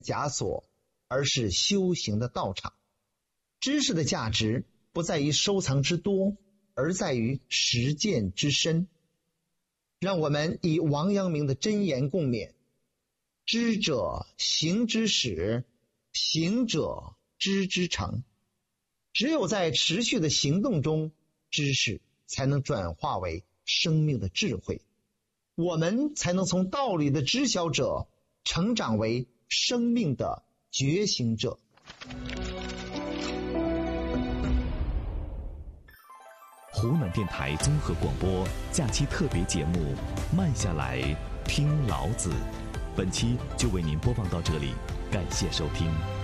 枷锁，而是修行的道场。知识的价值不在于收藏之多，而在于实践之深。让我们以王阳明的箴言共勉：知者行之始，行者知之成。只有在持续的行动中，知识才能转化为生命的智慧，我们才能从道理的知晓者成长为生命的觉醒者。 湖南电台综合广播假期特别节目《慢下来听老子》，本期就为您播放到这里，感谢收听。